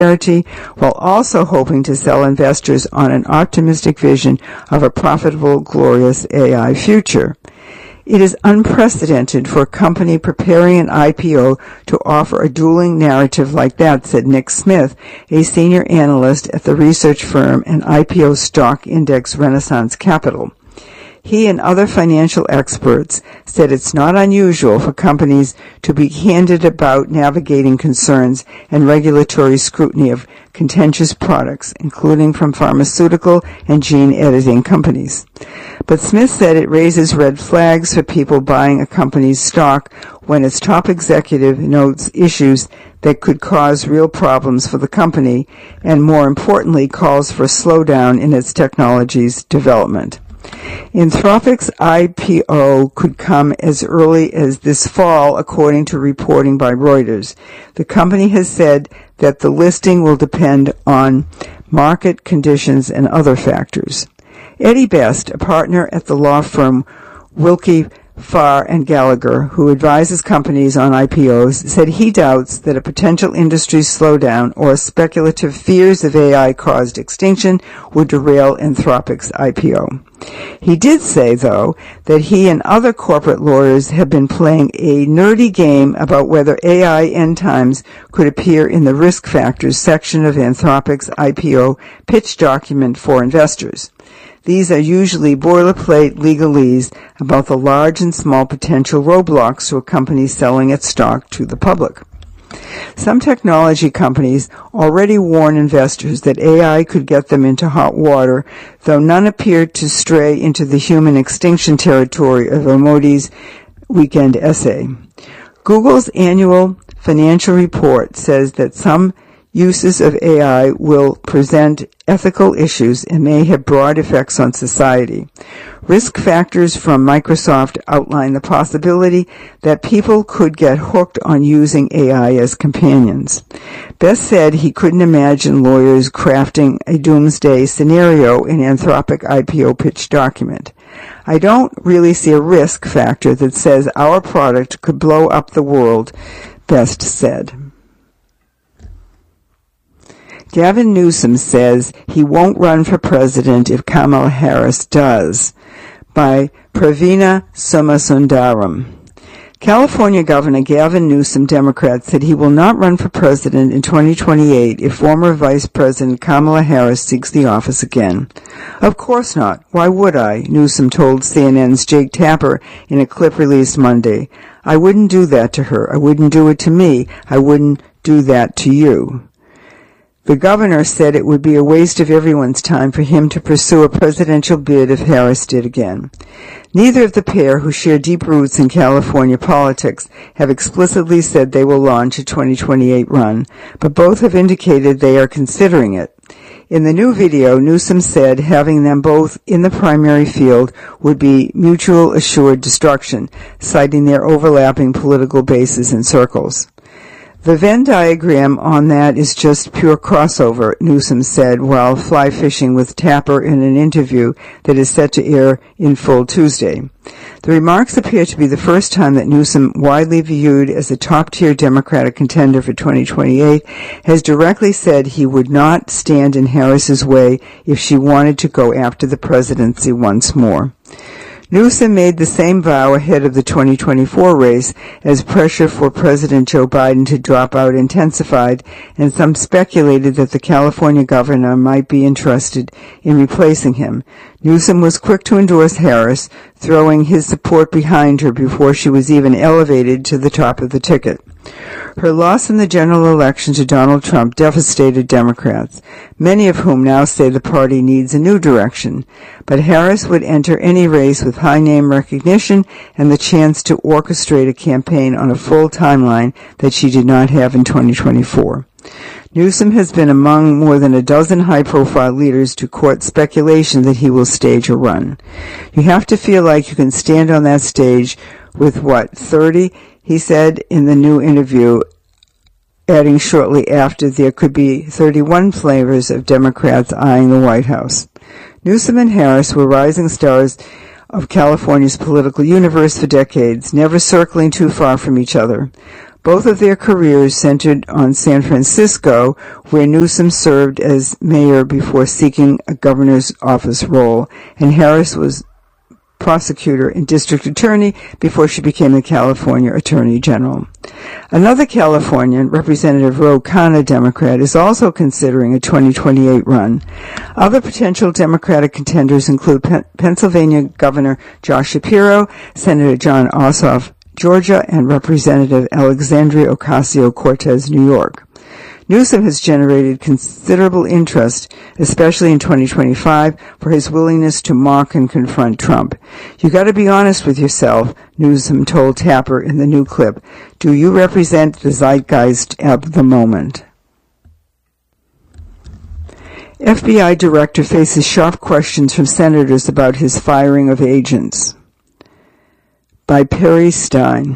while also hoping to sell investors on an optimistic vision of a profitable, glorious AI future. It is unprecedented for a company preparing an IPO to offer a dueling narrative like that, said Nick Smith, a senior analyst at the research firm and IPO stock index Renaissance Capital. He and other financial experts said it's not unusual for companies to be candid about navigating concerns and regulatory scrutiny of contentious products, including from pharmaceutical and gene editing companies. But Smith said it raises red flags for people buying a company's stock when its top executive notes issues that could cause real problems for the company and, more importantly, calls for a slowdown in its technology's development. Anthropic's IPO could come as early as this fall, according to reporting by Reuters. The company has said that the listing will depend on market conditions and other factors. Eddie Best, a partner at the law firm Wilkie Farr and Gallagher, who advises companies on IPOs, said he doubts that a potential industry slowdown or speculative fears of AI-caused extinction would derail Anthropic's IPO. He did say, though, that he and other corporate lawyers have been playing a nerdy game about whether AI end times could appear in the risk factors section of Anthropic's IPO pitch document for investors. These are usually boilerplate legalese about the large and small potential roadblocks to a company selling its stock to the public. Some technology companies already warn investors that AI could get them into hot water, though none appeared to stray into the human extinction territory of Modi's weekend essay. Google's annual financial report says that some uses of AI will present ethical issues and may have broad effects on society. Risk factors from Microsoft outline the possibility that people could get hooked on using AI as companions. Best said he couldn't imagine lawyers crafting a doomsday scenario in Anthropic IPO pitch document. I don't really see a risk factor that says our product could blow up the world, Best said. Gavin Newsom says he won't run for president if Kamala Harris does, by Pravina Somasundaram. California Governor Gavin Newsom, Democrat, said he will not run for president in 2028 if former Vice President Kamala Harris seeks the office again. Of course not. Why would I? Newsom told CNN's Jake Tapper in a clip released Monday. I wouldn't do that to her. I wouldn't do it to me. I wouldn't do that to you. The governor said it would be a waste of everyone's time for him to pursue a presidential bid if Harris did again. Neither of the pair, who share deep roots in California politics, have explicitly said they will launch a 2028 run, but both have indicated they are considering it. In the new video, Newsom said having them both in the primary field would be mutual assured destruction, citing their overlapping political bases and circles. The Venn diagram on that is just pure crossover, Newsom said while fly fishing with Tapper in an interview that is set to air in full Tuesday. The remarks appear to be the first time that Newsom, widely viewed as a top-tier Democratic contender for 2028, has directly said he would not stand in Harris's way if she wanted to go after the presidency once more. Newsom made the same vow ahead of the 2024 race as pressure for President Joe Biden to drop out intensified, and some speculated that the California governor might be interested in replacing him. Newsom was quick to endorse Harris, throwing his support behind her before she was even elevated to the top of the ticket. Her loss in the general election to Donald Trump devastated Democrats, many of whom now say the party needs a new direction. But Harris would enter any race with high name recognition and the chance to orchestrate a campaign on a full timeline that she did not have in 2024. Newsom has been among more than a dozen high-profile leaders to court speculation that he will stage a run. You have to feel like you can stand on that stage with, 30? He said in the new interview, adding shortly after there could be 31 flavors of Democrats eyeing the White House. Newsom and Harris were rising stars of California's political universe for decades, never circling too far from each other. Both of their careers centered on San Francisco, where Newsom served as mayor before seeking a governor's office role, and Harris was prosecutor and district attorney before she became the California Attorney General. Another Californian, Representative Ro Khanna, Democrat, is also considering a 2028 run. Other potential Democratic contenders include Pennsylvania Governor Josh Shapiro, Senator Jon Ossoff, Georgia, and Representative Alexandria Ocasio-Cortez, New York. Newsom has generated considerable interest, especially in 2025, for his willingness to mock and confront Trump. "You got to be honest with yourself," Newsom told Tapper in the new clip. "Do you represent the zeitgeist of the moment?" FBI director faces sharp questions from senators about his firing of agents. By Perry Stein.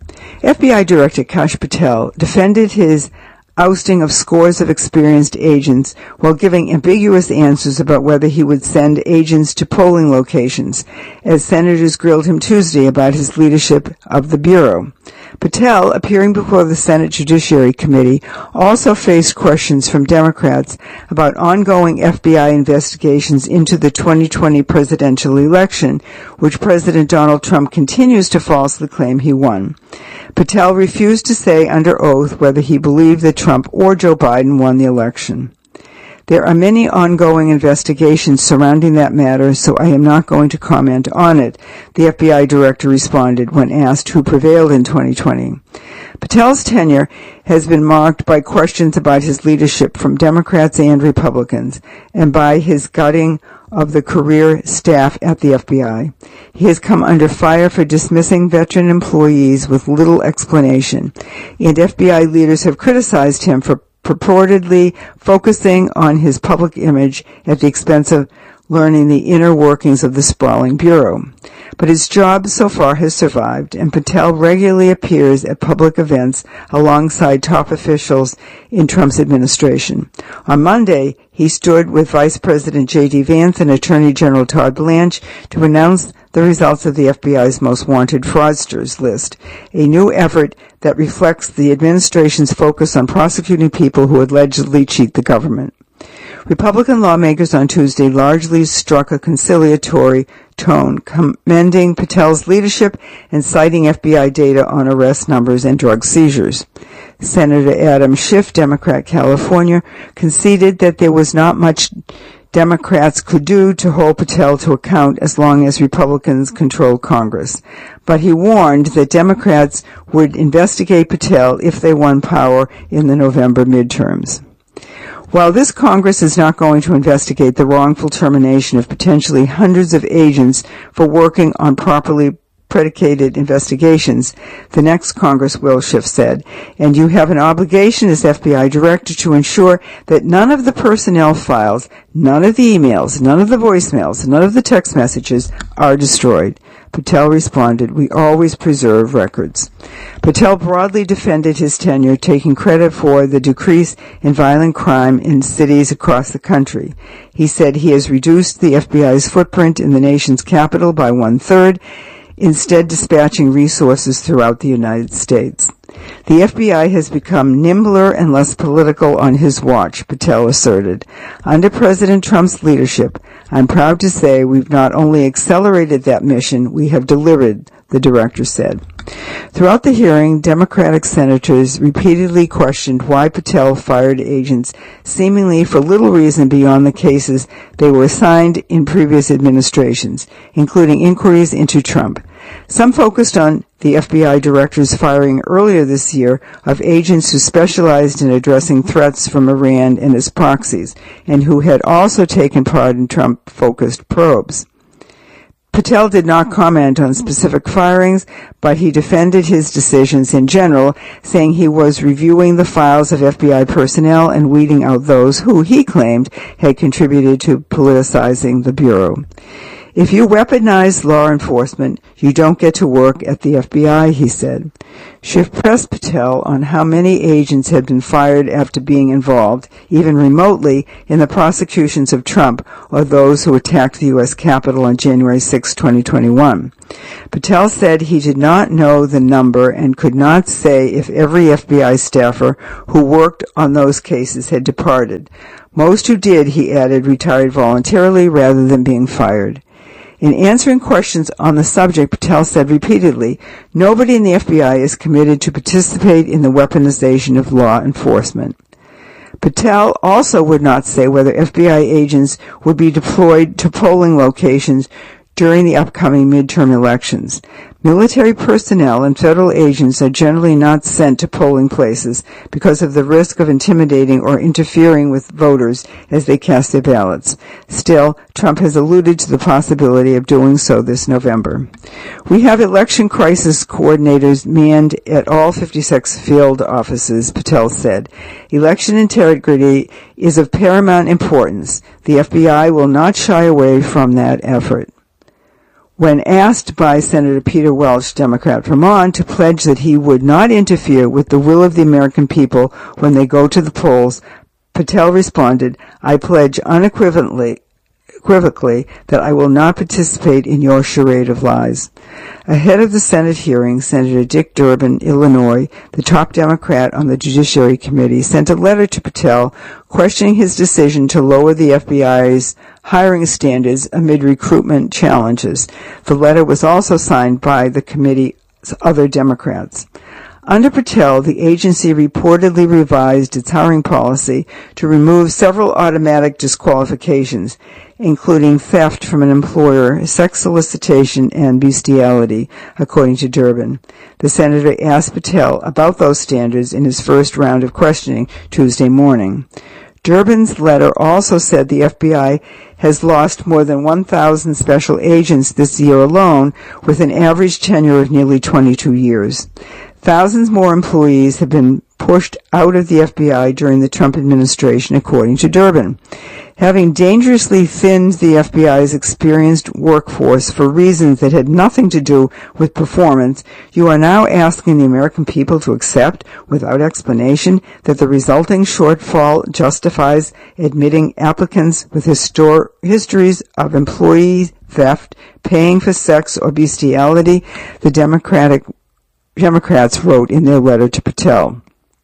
FBI Director Kash Patel defended his ousting of scores of experienced agents while giving ambiguous answers about whether he would send agents to polling locations, as senators grilled him Tuesday about his leadership of the Bureau. Patel, appearing before the Senate Judiciary Committee, also faced questions from Democrats about ongoing FBI investigations into the 2020 presidential election, which President Donald Trump continues to falsely claim he won. Patel refused to say under oath whether he believed that Trump or Joe Biden won the election. "There are many ongoing investigations surrounding that matter, so I am not going to comment on it," the FBI director responded when asked who prevailed in 2020. Patel's tenure has been marked by questions about his leadership from Democrats and Republicans, and by his gutting of the career staff at the FBI. He has come under fire for dismissing veteran employees with little explanation, and FBI leaders have criticized him for purportedly focusing on his public image at the expense of learning the inner workings of the sprawling bureau. But his job so far has survived, and Patel regularly appears at public events alongside top officials in Trump's administration. On Monday, he stood with Vice President J.D. Vance and Attorney General Todd Blanche to announce the results of the FBI's Most Wanted Fraudsters list, a new effort that reflects the administration's focus on prosecuting people who allegedly cheat the government. Republican lawmakers on Tuesday largely struck a conciliatory tone, commending Patel's leadership and citing FBI data on arrest numbers and drug seizures. Senator Adam Schiff, Democrat, California, conceded that there was not much Democrats could do to hold Patel to account as long as Republicans controlled Congress. But he warned that Democrats would investigate Patel if they won power in the November midterms. While this Congress is not going to investigate the wrongful termination of potentially hundreds of agents for working on properly predicated investigations, the next Congress will, Schiff said, and you have an obligation as FBI director to ensure that none of the personnel files, none of the emails, none of the voicemails, none of the text messages are destroyed. Patel responded, "We always preserve records." Patel broadly defended his tenure, taking credit for the decrease in violent crime in cities across the country. He said he has reduced the FBI's footprint in the nation's capital by 1/3, instead dispatching resources throughout the United States. The FBI has become nimbler and less political on his watch, Patel asserted. Under President Trump's leadership, I'm proud to say we've not only accelerated that mission, we have delivered, the director said. Throughout the hearing, Democratic senators repeatedly questioned why Patel fired agents seemingly for little reason beyond the cases they were assigned in previous administrations, including inquiries into Trump. Some focused on the FBI director's firing earlier this year of agents who specialized in addressing threats from Iran and its proxies, and who had also taken part in Trump-focused probes. Patel did not comment on specific firings, but he defended his decisions in general, saying he was reviewing the files of FBI personnel and weeding out those who, he claimed, had contributed to politicizing the Bureau. If you weaponize law enforcement, you don't get to work at the FBI, he said. Schiff pressed Patel on how many agents had been fired after being involved, even remotely, in the prosecutions of Trump or those who attacked the U.S. Capitol on January 6, 2021. Patel said he did not know the number and could not say if every FBI staffer who worked on those cases had departed. Most who did, he added, retired voluntarily rather than being fired. In answering questions on the subject, Patel said repeatedly, nobody in the FBI is committed to participate in the weaponization of law enforcement. Patel also would not say whether FBI agents would be deployed to polling locations during the upcoming midterm elections. Military personnel and federal agents are generally not sent to polling places because of the risk of intimidating or interfering with voters as they cast their ballots. Still, Trump has alluded to the possibility of doing so this November. We have election crisis coordinators manned at all 56 field offices, Patel said. Election integrity is of paramount importance. The FBI will not shy away from that effort. When asked by Senator Peter Welch, Democrat, Vermont, to pledge that he would not interfere with the will of the American people when they go to the polls, Patel responded, I pledge unequivocally that I will not participate in your charade of lies. Ahead of the Senate hearing, Senator Dick Durbin, Illinois, the top Democrat on the Judiciary Committee, sent a letter to Patel questioning his decision to lower the FBI's hiring standards amid recruitment challenges. The letter was also signed by the committee's other Democrats. Under Patel, the agency reportedly revised its hiring policy to remove several automatic disqualifications, including theft from an employer, sex solicitation, and bestiality, according to Durbin. The senator asked Patel about those standards in his first round of questioning Tuesday morning. Durbin's letter also said the FBI has lost more than 1,000 special agents this year alone, with an average tenure of nearly 22 years. Thousands more employees have been pushed out of the FBI during the Trump administration, according to Durbin. Having dangerously thinned the FBI's experienced workforce for reasons that had nothing to do with performance, you are now asking the American people to accept, without explanation, that the resulting shortfall justifies admitting applicants with histories of employee theft, paying for sex or bestiality, the Democrats wrote in their letter to Patel.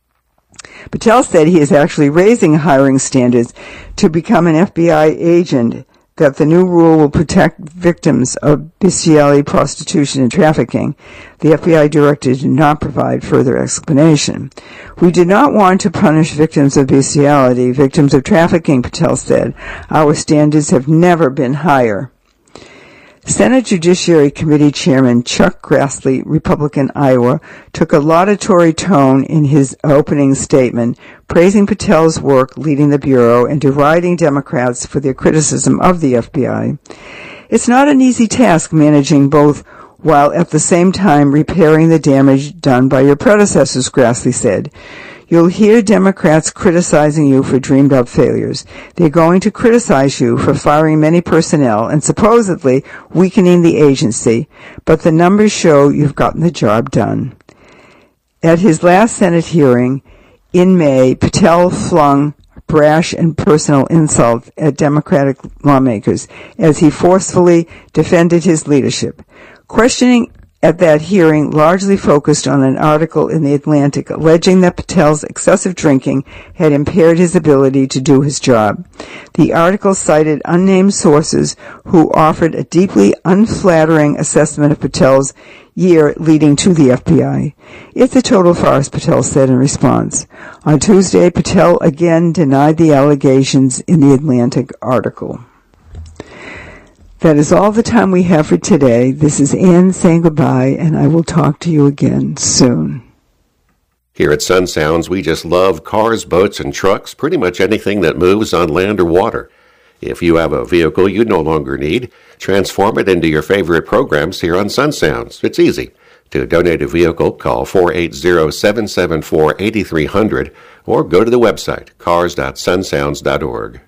Patel said he is actually raising hiring standards to become an FBI agent, that the new rule will protect victims of bestiality, prostitution, and trafficking. The FBI director did not provide further explanation. We do not want to punish victims of bestiality, victims of trafficking, Patel said. Our standards have never been higher. Senate Judiciary Committee Chairman Chuck Grassley, Republican, Iowa, took a laudatory tone in his opening statement, praising Patel's work leading the Bureau and deriding Democrats for their criticism of the FBI. It's not an easy task managing both while at the same time repairing the damage done by your predecessors, Grassley said. You'll hear Democrats criticizing you for dreamed-up failures. They're going to criticize you for firing many personnel and supposedly weakening the agency, but the numbers show you've gotten the job done. At his last Senate hearing in May, Patel flung brash and personal insults at Democratic lawmakers as he forcefully defended his leadership. Questioning at that hearing largely focused on an article in The Atlantic alleging that Patel's excessive drinking had impaired his ability to do his job. The article cited unnamed sources who offered a deeply unflattering assessment of Patel's year leading to the FBI. It's a total farce, Patel said in response. On Tuesday, Patel again denied the allegations in the Atlantic article. That is all the time we have for today. This is Ann saying goodbye, and I will talk to you again soon. Here at Sun Sounds, we just love cars, boats, and trucks, pretty much anything that moves on land or water. If you have a vehicle you no longer need, transform it into your favorite programs here on Sun Sounds. It's easy. To donate a vehicle, call 480-774-8300 or go to the website cars.sunsounds.org.